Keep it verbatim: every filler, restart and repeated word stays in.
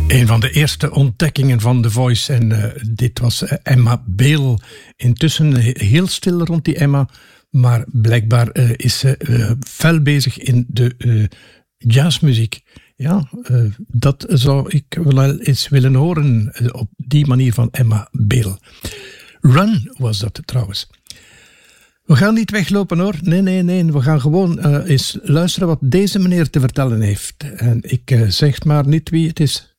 Een van de eerste ontdekkingen van The Voice. En uh, dit was uh, Emma Bale. Intussen heel stil rond die Emma. Maar blijkbaar uh, is ze uh, fel bezig in de uh, jazzmuziek. Ja, uh, dat zou ik wel eens willen horen. Uh, op die manier van Emma Bale. Run was dat trouwens. We gaan niet weglopen hoor. Nee, nee, nee. We gaan gewoon uh, eens luisteren wat deze meneer te vertellen heeft. En ik uh, zeg maar niet wie het is.